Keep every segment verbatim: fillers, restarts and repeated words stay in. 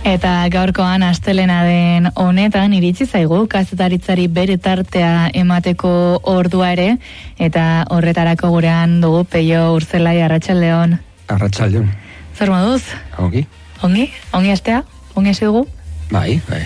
Eta gaurkoan astelena den honetan iritsi zaigu kazetaritzari bere tartea emateko ordua ere, eta horretarako gurean dugu Peio Urzelai. Arratsaldeon. Arratsaldeon. Zer moduz? Ongi. Ongi? Ongi astea? Ongi hasi dugu? Bai, bai,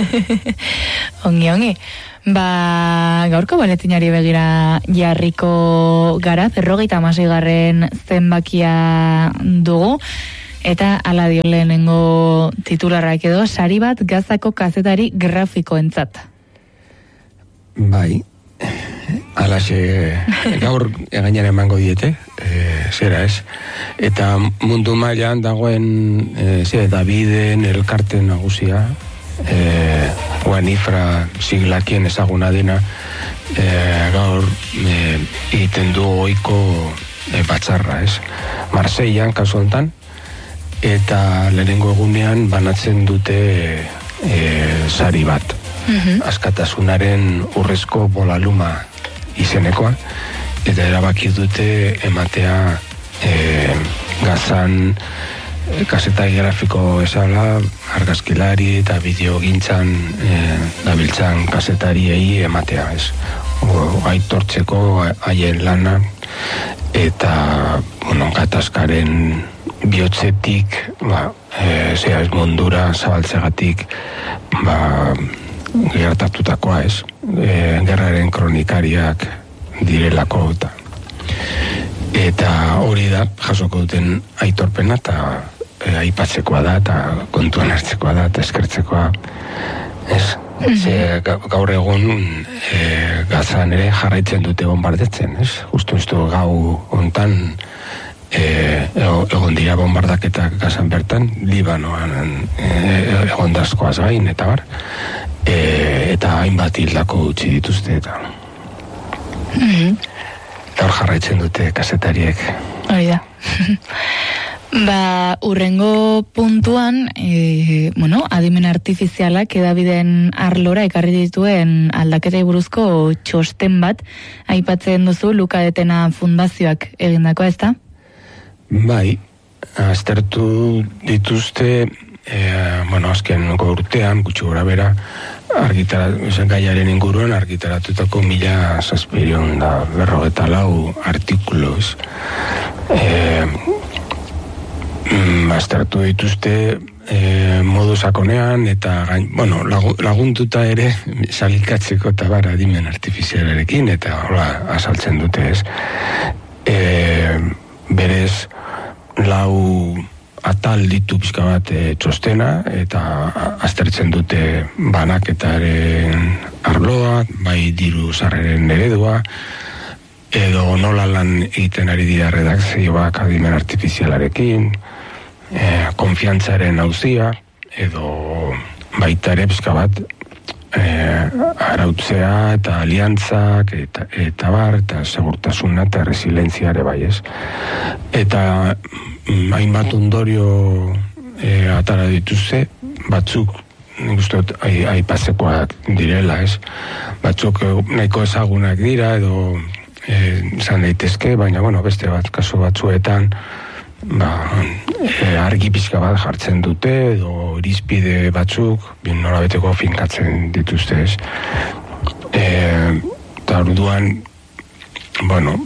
ongi, ongi. Ba, gaurko boletinari begira jarriko gara, berrogeita hamaseigarren zenbakia dugu, eta hala dio lehenengo titularrak edo, sari bat Gazako kazetari grafikoentzat. Bai, alaxe gaur gainera emango diete, e, zera ez, eta mundu mailan dagoen e, zera Daviden elkarte nagusia, e, Guanifra siglakien ezaguna dena, e, gaur e, egiten du ohiko e, batzarra ez, Marseillan kasu hontan, eta lehenengo egunean banatzen dute e, sari bat. Mm-hmm. Askatasunaren urrezko bolaluma izenekoa, eta erabaki dute ematea e, Gazan e, kazetari grafiko esala, argazkilari eta bideogintzan e, dabiltzan kazetariei ematea, ez. Aitortzeko haien lana eta bueno, gatazkaren bihotzetik, ba, e, zehaz mundura zabaltzegatik, ba, gertatutakoa ez, e, gerraren kronikariak direlako eta eta hori da jasoko duten aitorpena eta e, aipatzekoa da eta kontuan hartzekoa da eta eskertzekoa ez, mm-hmm. Ze, gaur egun e, Gazan ere jarraitzen dute bombardetzen ez, justu justu gau hontan E, egon dira bombardaketak Gazan bertan, Libanoan e, egon dazkoaz gain, eta bar, e, eta hainbat hildako utzi dituzte, eta mm-hmm. eta hor jarraitzen dute kazetariek. Hori da. Ba, urrengo puntuan, e, bueno, adimen artifizialak edabideen arlora ekarri dituen aldaketei buruzko txosten bat, aipatzen duzu Luka Detena Fundazioak egindakoa, ez da? Bai, aztertu dituzte, e, bueno, azken urtean, gutxi gora bera, gaiaren inguruan argitaratutako mila zazpirion da berrogeta lau artikuloz. E, aztertu dituzte e, modu sakonean, eta bueno, laguntuta ere salikatzeko eta bara adimen artifizialarekin, eta hola, azaltzen dute ez. E, berez, lau atal ditu pixka bat e, txostena, eta aztertzen dute banaketaren arloa, bai diru sarreren eredua, edo nola lan egiten ari dira redakzioak adimen artifizialarekin, e, konfiantzaren auzia, edo baita ere pixka bat e, arautzea eta aliantzak eta, eta bar, eta segurtasuna eta resilientziare bai ez. Eta hainbat ondorio e, atara dituzte, batzuk nik uste dut aipatzekoak direla ez, batzuk nahiko ezagunak dira edo izan e, daitezke, baina bueno, beste bat kasu batzuetan ba, e, argi pixka bat jartzen dute edo irizpide batzuk bin norabeteko finkatzen dituzte ez. E, eta orduan bueno,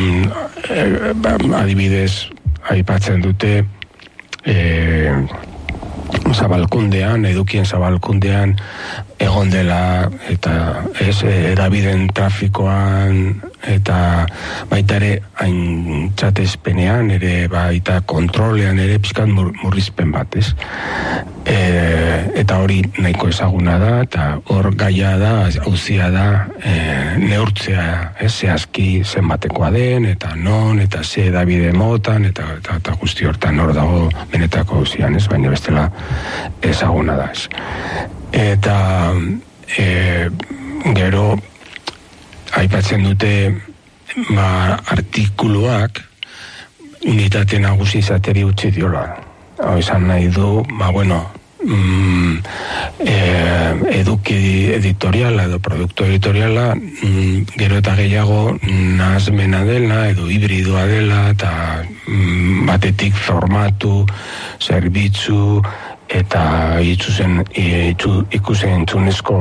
e, adibidez aipatzen dute e, zabalkundean, edukien zabalkundean egon dela eta ez edabiden trafikoan eta baita ere aintzatezpenean ere baita kontrolean ere pizkat mur, murrizpen bat ez. E, eta hori nahiko ezaguna da eta hor gaia da, auzia da e, neurtzea ez, zehazki zenbatekoa den eta non eta ze edabide motan eta, eta, eta guzti hortan hor dago benetako auzian ez, baina bestela ezaguna da ez. Eta e, gero aipatzen dute ba, artikuluak unitate nagusi izateri utzi diola. Hau izan nahi du, ba bueno, mm, e, eduki editoriala edo produktu editoriala mm, gero eta gehiago nahasmena dela edo hibridoa dela eta mm, batetik formatu, zerbitzu eta itzuzen, itzu, ikusen entzunezko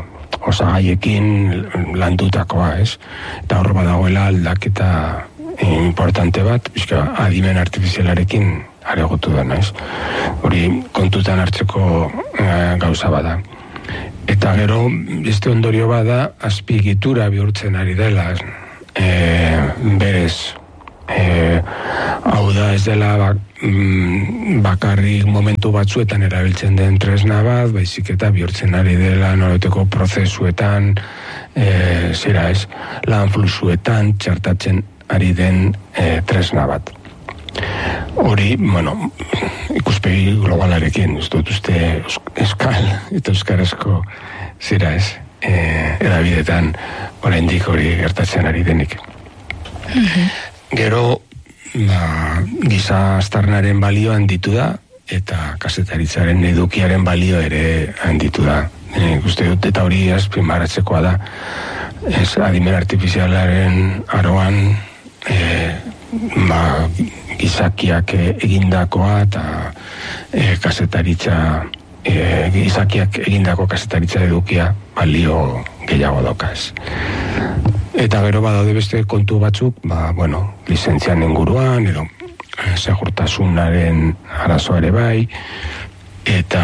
osagaiekin landutakoa, ez? Eta hor badagoela aldaketa importante bat, bizka, adimen artifizialarekin areagotu dena, ez? Hori kontutan hartzeko e, gauza bada. Eta gero, beste ondorio bada, azpiegitura bihurtzen ari dela, e, berez, e, hau da ez dela bak, mm, bakarrik momentu batzuetan erabiltzen den tresna bat, baizik eta bihurtzen ari dela noreteko prozesuetan, e, zera ez, lan fluxuetan txartatzen ari den e, tresna bat. Hori, bueno, ikuspegi globalarekin, ez dut uste euskal eta euskarazko zera ez, e, edabidetan oraindik hori gertatzen ari denik. Mm-hmm. Gero, ba, giza aztarnaren balio handitu da, eta kazetaritzaren edukiaren balio ere handitu da. E, uste dut, eta hori azpimarratzekoa da, ez adimen artifizialaren aroan, e, ba, gizakiak egindakoa eta e, kasetaritza e, gizakiak egindako kasetaritza edukia balio gehiago dauka ez. Eta gero badaude beste kontu batzuk, ba, bueno, lizentzian inguruan, edo segurtasunaren arazoa ere bai, eta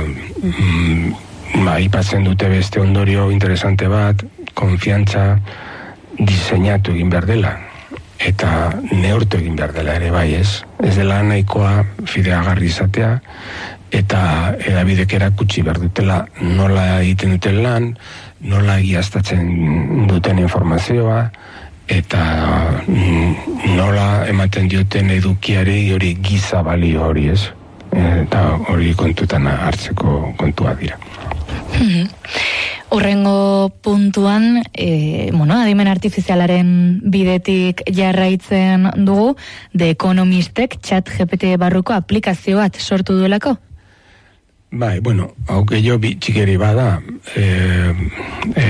mm, ba, ipatzen dute beste ondorio interesante bat, konfiantza diseinatu egin behar dela, eta neurtu egin behar dela ere bai, ez? Ez dela nahikoa fideagarri izatea, eta edabidek erakutsi behar dutela nola egiten duten lan, nola egiaztatzen duten informazioa, eta nola ematen dioten edukiari hori giza balio hori, ez? Eta hori kontutan hartzeko kontua dira. Urrengo puntuan, e, bueno, adimen artifizialaren bidetik jarraitzen dugu, The Economistek chat G P T barruko aplikazio bat sortu duelako? Bai, bueno, hau gehiago txikeri bada, e, e,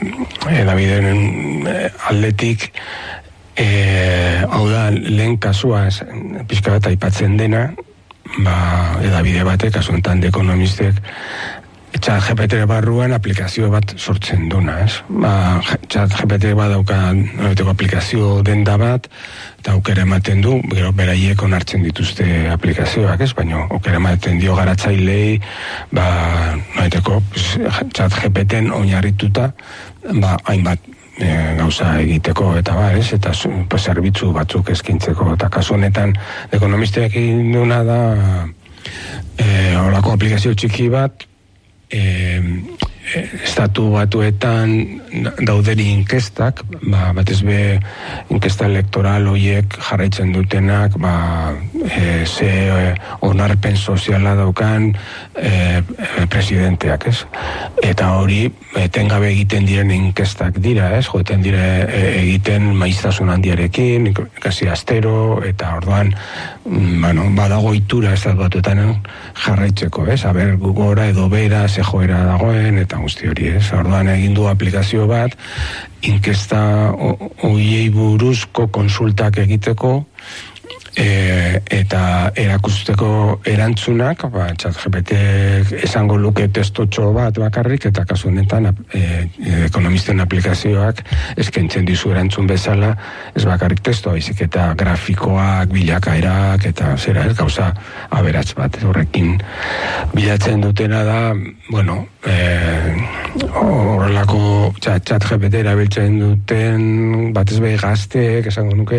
edabideen aldetik, e, hau da, lehen kasua, pixka bat aipatzen dena, ba, edabide batek, kasu enten The Economistek, chat G P T barruan aplikazio bat sortzen duna, ez? Ba, chat G P T bat dauka noreteko aplikazio denda bat, eta aukera ematen du, gero beraiek onartzen dituzte aplikazioak, ez? Baina aukera ematen dio garatzailei, ba, noreteko chat G P T-en oinarrituta, ba, hainbat e, gauza egiteko eta ba, ez? Eta pues, zerbitzu batzuk eskintzeko, eta kasu honetan ekonomisteak egin duna da e, horako aplikazio txiki bat, E, e, estatu batuetan dauderi inkestak, ba, batez be inkesta elektoral horiek jarraitzen dutenak, ba, e, ze e, onarpen soziala daukan e, e, presidenteak, ez? Eta hori etengabe egiten diren inkestak dira, ez? Joeten dire e, egiten maiztasun handiarekin, kasi astero, eta orduan, bueno, badago itura estatu batuetan jarraitzeko, ez? Aber gora edo bera, ze joera dagoen, eta guzti hori, ez? Orduan egin du aplikazio bat, inkesta hoiei buruzko konsultak egiteko, e, eta erakusteko erantzunak, ba, chat G P T esango luke testotxo bat bakarrik, eta kasu honetan e, ekonomisten aplikazioak eskaintzen dizu erantzun bezala, ez bakarrik testo, baizik eta grafikoak, bilakaerak, eta zera, ez gauza aberats bat, horrekin bilatzen dutena da, bueno, horrelako e, chat, chat G P T erabiltzen duten batez behi gazteek, esango nuke,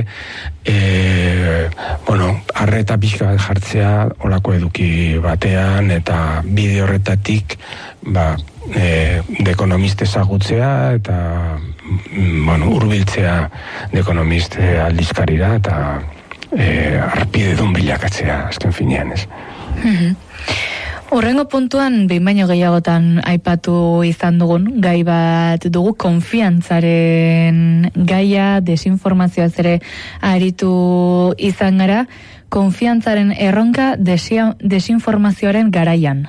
e, bueno, arreta pixka bat jartzea olako eduki batean, eta bideo horretatik, ba, e, The Economist ezagutzea, eta, bueno, urbiltzea The Economist aldizkarira, eta e, arpidedun bilakatzea, azken finean, ez. Mm-hmm. Urrengo puntuan, behin baino gehiagotan aipatu izan dugun, gai bat dugu, konfiantzaren gaia, desinformazioaz ere aritu izan gara, konfiantzaren erronka desia, desinformazioaren garaian.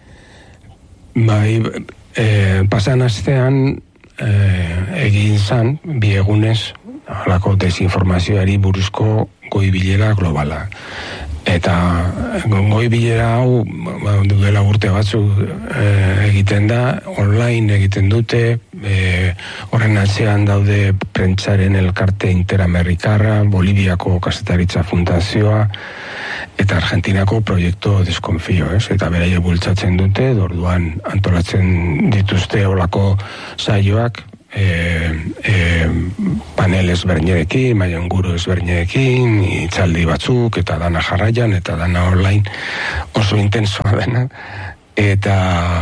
Bai, e, pasan astean e, egin zan, bi egunez, halako desinformazioari buruzko goi bilera globala. Eta goi bilera hau ba, duela urte batzuk e, egiten da, online egiten dute, e, horren atzean daude prentsaren elkarte interamerikarra, Boliviako Kazetaritza Fundazioa, eta Argentinako proiektu Deskonfio, ez? Eta beraie bultzatzen dute, orduan antolatzen dituzte olako saioak, E, e, panel ezberdinekin, mailanguru ezberdinekin, hitzaldi batzuk, eta dana jarraian, eta dana online, oso intensoa dena, eta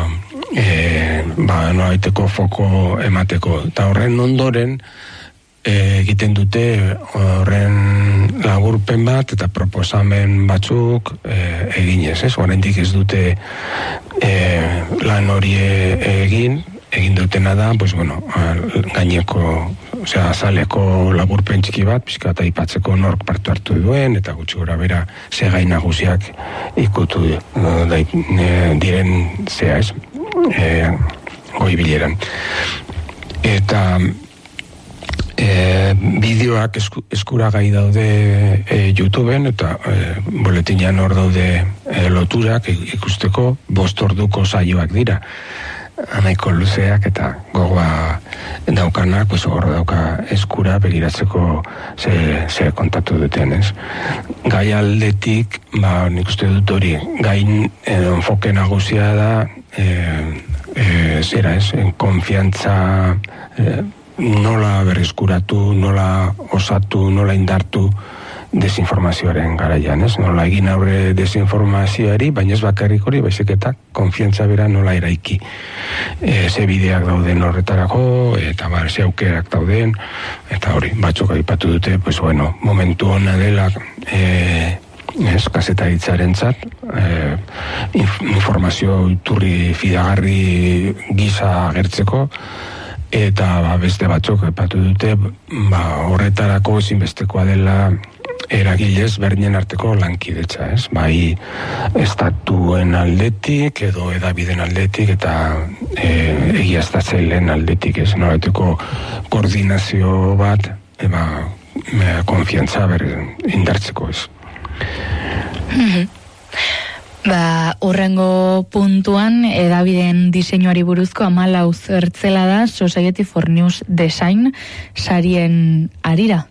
e, ba, noaiteko foko emateko. Eta horren ondoren, e, egiten dute horren laburpen bat, eta proposamen batzuk e, eginez, ez? Oraindik ez dute e, lan hori egin, egin dutena da, pues bueno, gaineko, osea, azaleko laburpen txiki bat, pixka eta aipatzeko nork parte hartu duen, eta gutxi gora bera ze gai nagusiak ikutu da, diren zea ez, e, goi bileran. Eta e, bideoak esku, eskuragai daude e, YouTubeen, eta e, boletinean hor daude e, loturak ikusteko, bost orduko saioak dira. Anaiko luzeak eta gogoa daukanak, pues hor dauka eskura begiratzeko ze, ze kontatu duten, ez? Gai aldetik, ba, nik uste dut hori, gain edo enfoke nagusia da, e, e, zera ez, konfiantza, e, nola berreskuratu, nola osatu, nola indartu desinformazioaren garaian, ez? Nola egin aurre desinformazioari, baina ez bakarrik hori, baizik eta konfiantza bera nola eraiki. E, ze bideak dauden horretarako, eta bar, ze aukerak dauden, eta hori, batzuk aipatu dute, pues bueno, momentu hona dela, e, ez, kazetaritzaren zat, e, inf, informazio iturri fidagarri gisa agertzeko, eta ba, beste batzuk aipatu dute, ba, horretarako ezinbestekoa dela eragilez berdinen arteko lankidetza, ez? Bai estatuen aldetik edo edabiden aldetik eta e, egiaztatzaileen aldetik, ez? Noraiteko koordinazio bat, eba, e, konfiantza ber indartzeko, ez? Mm-hmm. Ba, urrengo puntuan edabideen diseinuari buruzko hamalau zertzela da Society for News Design sarien arira.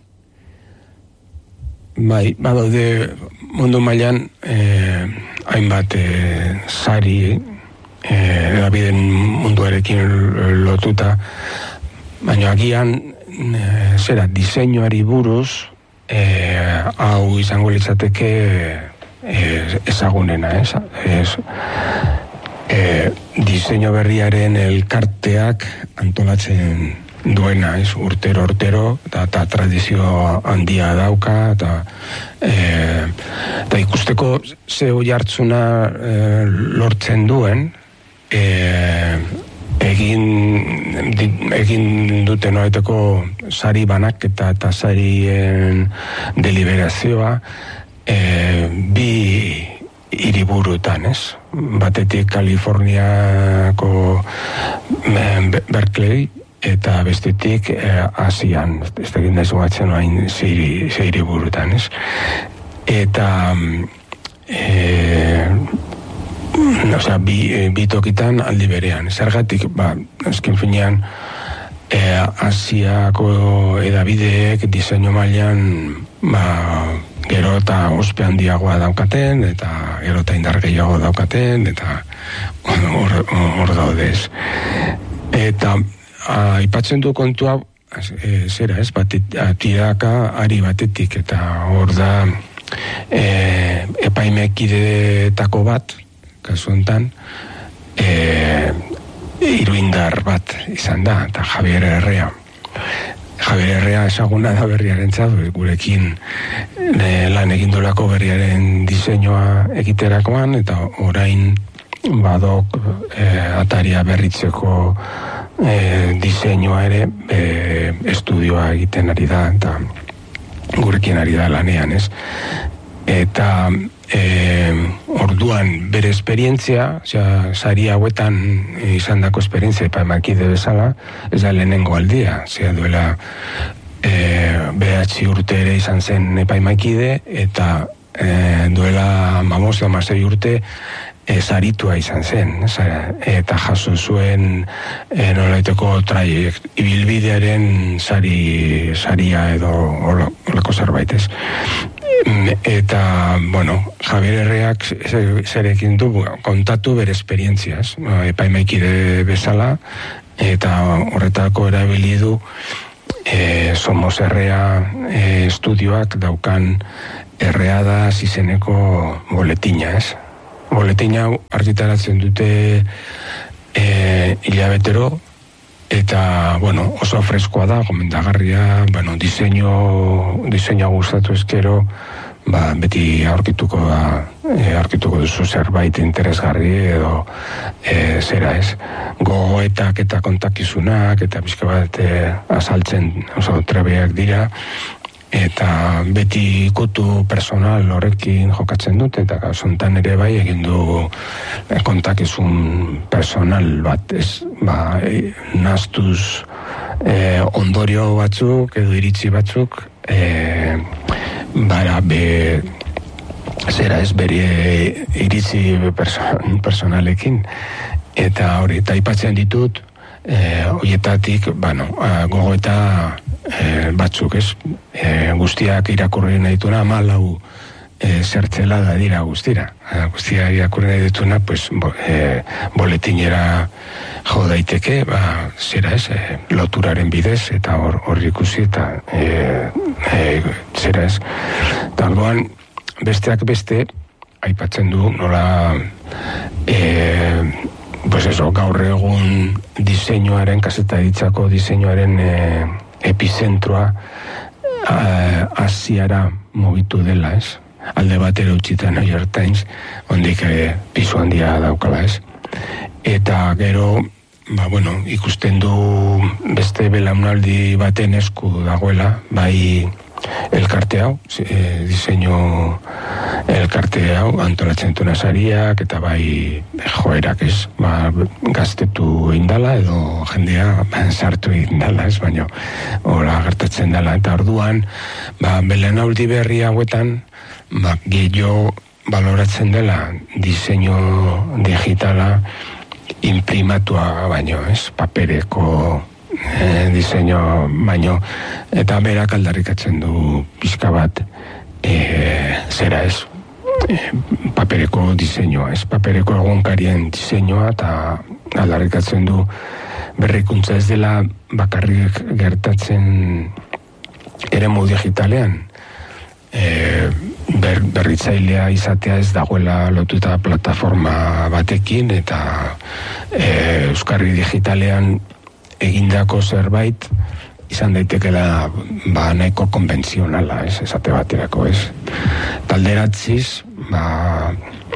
Bai, badaude mundu mailan eh, hainbat eh, sari eh, edabideen munduarekin lotuta, baina agian eh, zera diseinuari buruz eh, hau izango litzateke eh, ezagunena, ez? Ez eh, diseinu berriaren elkarteak antolatzen duena, ez, urtero, urtero, eta, eta tradizio handia dauka, eta, e, eta ikusteko ze hoi hartzuna e, lortzen duen, e, egin, di, egin dute noaiteko sari banaketa eta sarien deliberazioa, e, bi hiriburutan, ez? Batetik Kaliforniako Berkeley, eta bestetik eh, Asian, ez da egin daizu batzen oain zeiri burutan, ez? Eta e, osea, bi, bi tokitan aldi berean. Zergatik, ba, azken finean, e, Asiako edabideek diseinu mailan, ba, gero eta ospe handiagoa daukaten, eta gero eta indar gehiago daukaten, eta hor, hor daudez. Eta aipatzen du kontua, e, zera ez, batet, tiraka ari batetik, eta hor da e, epaimekidetako bat, kasu honetan, e, iruindar bat izan da, eta Javier Herrea. Javier Herrea esaguna da berriaren txadu, gurekin e, lan egindolako berriaren diseinua egiterakoan, eta orain badok e, ataria berritzeko E, diseinua ere e, estudioa egiten ari da eta gurekin ari da lanean, ez? Eta e, orduan bere esperientzia, osea, sari hauetan izandako esperientzia epaimakide bezala, ez da lehenengo aldia, zera duela e, behatzi urte ere izan zen epaimakide, eta e, duela mamos da masei urte e, zaritua izan zen, eta jaso zuen e, nolaiteko traiekt, ibilbidearen sari, saria edo olako zerbait ez. Eta, bueno, Javier Herreak zerekin du kontatu bere esperientziaz, epaimaikide bezala, eta horretako erabili du e, Somos Errea e, estudioak daukan erreada izeneko boletina, ez? Boletina argitaratzen dute e, hilabetero, eta, bueno, oso freskoa da, gomendagarria, bueno, diseño, diseño gustatu ezkero, ba, beti aurkituko da, e, aurkituko duzu zerbait interesgarri edo e, zera ez. Gogoetak eta kontakizunak eta bizka bat e, azaltzen oso trebeak dira, eta beti ikutu personal horrekin jokatzen dut, eta zontan ere bai egin du kontakizun personal bat, ez, ba, e, nastuz e, ondorio batzuk edo iritzi batzuk, e, bara, be, zera ez, bere iritzi person, personalekin, eta hori, eta ipatzen ditut, e, horietatik, bueno, gogoeta e, batzuk, ez, e, guztiak irakurri nahi dituna, malau e, zertzela da dira guztira. E, guztia irakurri nahi dituna, pues, bo, e, boletinera jo daiteke, ba, zera ez, e, loturaren bidez, eta hor, hor ikusi, eta e, e, zera ez. Eta orduan, besteak beste, aipatzen du, nola, e, pues eso, gaur egun diseinuaren, kazetaritzako diseinuaren e, epizentroa Asiara mugitu dela, ez? Alde batera utzita New York Times, ondik e, pisu handia daukala, ez? Eta gero, ba, bueno, ikusten du beste belaunaldi baten esku dagoela, bai elkarte hau, e, diseinu elkarte hau, antolatzen duna sariak, eta bai joerak, ez, ba, gaztetu indala, edo jendea sartu indala, ez, baina hola gertatzen dela, eta orduan, ba, belaunaldi berri hauetan, ba, gehiago baloratzen dela diseinu digitala imprimatua baino, ez, papereko e, diseinu baino, eta berak aldarrikatzen du pixka bat e, zera ez, e, papereko diseinua, ez, papereko egunkarien diseinua, eta aldarrikatzen du berrikuntza ez dela bakarrik gertatzen eremu digitalean, e, ber, berritzailea izatea ez dagoela lotuta plataforma batekin, eta e, Euskarri digitalean egindako zerbait izan daitekela ba, nahiko konbentzionala, ez, esate baterako, ez. Talderatziz, ba,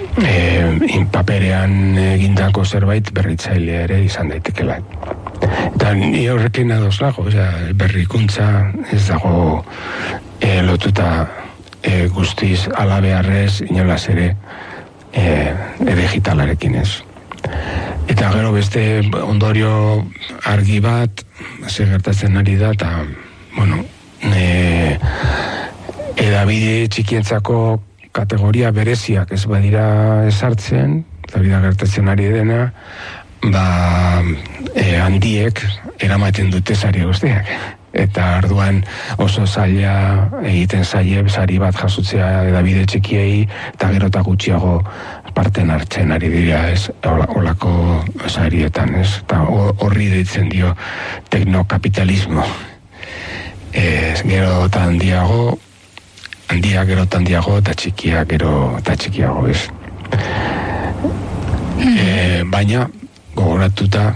e, paperean egindako zerbait berritzailea ere izan daitekela. Eta ni horrekin ados nago, berrikuntza ez dago e, lotuta e, guztiz alabearrez inolaz ere e, e digitalarekin, ez. Eta gero beste ondorio argi bat, ze gertatzen ari da, eta, bueno, e, edabide txikientzako kategoria bereziak ez badira esartzen, eta bida gertatzen ari dena, ba, e, handiek eramaten dute sari guztiak. Eta arduan oso zaila egiten zaile sari bat jasotzea edabide txikiei, eta gero eta gutxiago parten hartzen ari dira, ez, olako sarietan, ez, eta horri deitzen dio teknokapitalismo. Ez, gero eta handiago, handia gero eta handiago, eta txikia gero eta txikiago, ez. E, baina, gogoratuta,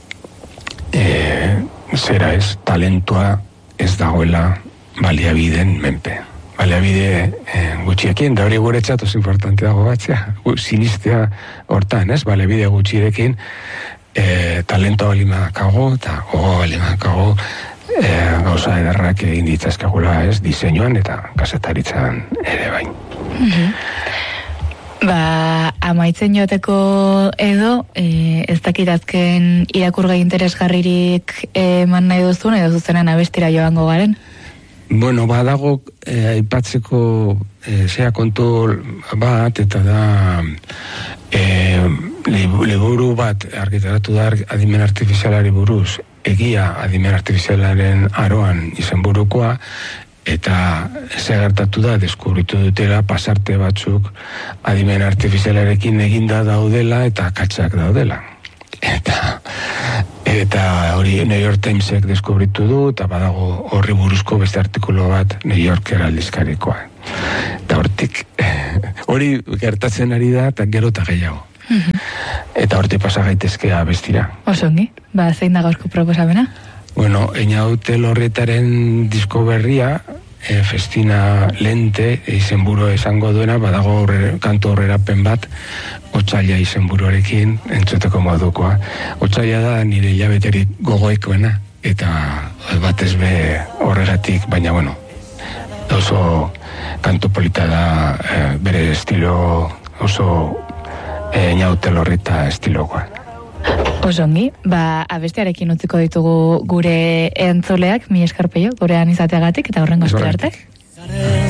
e, zera ez, talentua ez dagoela baliabideen menpe. Baliabide eh, gutxiekin, da hori guretzat oso importante dago batzea, sinistea hortan, ez, baliabide gutxirekin eh, talentoa balimakago, eta gogo balimakago eh, gauza ederrak egin ditzazkagula, ez, diseinuan eta kazetaritzan ere bain. Mm-hmm. Ba, amaitzen joteko edo, e, ez dakit azken irakurgai interesgarririk eman nahi duzun, edo zuzenan abestira joango garen? Bueno, badago eh, aipatzeko eh, zea kontu bat, eta da eh, liburu bat argitaratu da adimen artifizialari buruz, egia adimen artifizialaren aroan izenburukoa, eta ze gertatu da, deskubritu dutela pasarte batzuk adimen artifizialarekin eginda daudela eta katxak daudela. Eta eta hori New York Timesek deskubritu du, eta badago horri buruzko beste artikulu bat New Yorker aldizkarikoa. Eta hortik hori gertatzen ari da, eta gero eta gehiago. Eta hortik pasa gaitezkea bestira. Osongi, ba, zein da gaurko proposamena? Bueno, Einaute Lorrietaren disko berria, e, Festina Lente izenburu esango duena, badago horre, kantu horrerapen bat, Otsaila izenburuarekin entzuteko modukoa. Otsaila da nire hilabeterik gogoikoena, eta batez be horregatik, baina bueno, oso kantu polita da, e, bere estilo oso e, Einaute Lorrieta estilokoa. Osongi, ba, abestearekin utziko ditugu gure entzoleak, mi eskarpeio, gurean izateagatik, eta horrengo astera arte.